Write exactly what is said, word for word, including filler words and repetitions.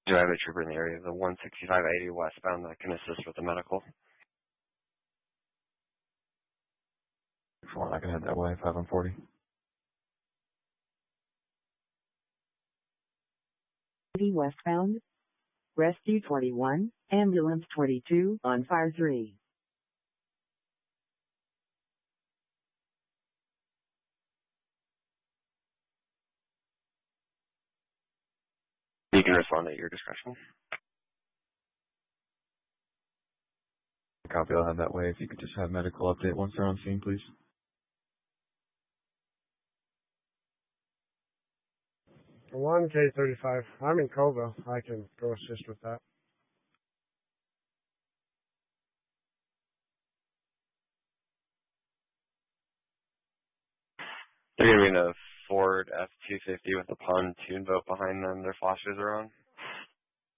Do I have a trooper in the area of the one sixty-five eighty westbound that can assist with the medical? If you want, I can head that way, five one forty. Westbound, Rescue twenty-one, Ambulance twenty-two, on fire three. You can respond at your discretion. Copy, I'll head that way. If you could just have medical update once they're on scene, please. one K thirty-five. I'm in Coville. I can go assist with that. They're going to be in a Ford F two fifty with a pontoon boat behind them. Their flashes are on.